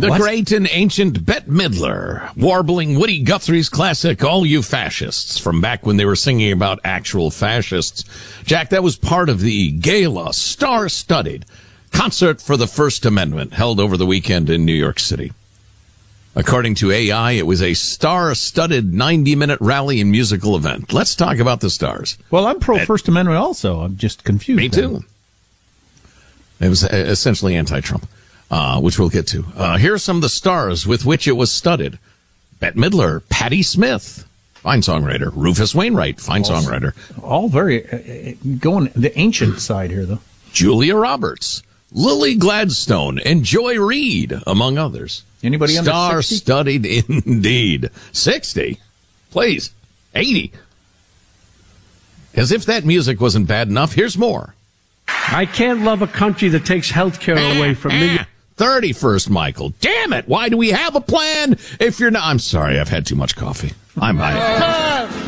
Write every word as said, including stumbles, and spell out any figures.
The What? great and ancient Bette Midler, warbling Woody Guthrie's classic, All You Fascists, from back when they were singing about actual fascists. Jack, that was part of the gala, star-studded concert for the First Amendment held over the weekend in New York City. According to A I, it was a star-studded ninety-minute rally and musical event. Let's talk about the stars. Well, I'm pro-First Amendment also. I'm just confused. Me too. It was essentially anti-Trump, uh, which we'll get to. Uh, here are some of the stars with which it was studded. Bette Midler, Patti Smith, fine songwriter. Rufus Wainwright, fine all, songwriter. All very, uh, going the ancient side here, though. Julia Roberts, Lily Gladstone, and Joy Reid, among others. Anybody under sixty? Star-studded indeed. sixty? Please. eighty. As if that music wasn't bad enough, here's more. I can't love a country that takes health care away from me. thirty-first, Michael. Damn it. Why do we have a plan if you're not? I'm sorry. I've had too much coffee. I'm high.